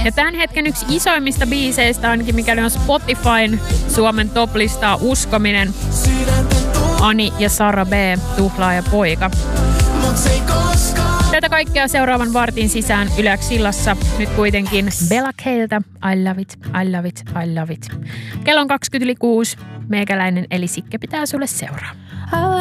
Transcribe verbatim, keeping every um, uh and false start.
Ja tämän hetken yksi isoimmista biiseistä, ainakin mikäli on Spotifyn Suomen toplistaa uskominen, Ani ja Sara B, Tuhlaaja poika. Tätä kaikkea seuraavan vartin sisään Yle Xillassa. Nyt kuitenkin Bella Keiltä I love it, I love it, I love it. Kello on kaksikymmentä yli kuusi. Meikäläinen eli Sikke pitää sulle seuraa.